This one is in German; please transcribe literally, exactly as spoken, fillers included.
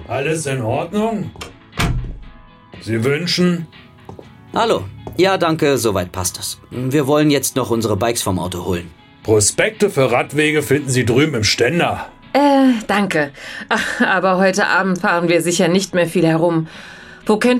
Alles in Ordnung? Sie wünschen? Hallo. Ja, danke, soweit passt es. Wir wollen jetzt noch unsere Bikes vom Auto holen. Prospekte für Radwege finden Sie drüben im Ständer. Äh, danke. Ach, aber heute Abend fahren wir sicher nicht mehr viel herum. Wo könnten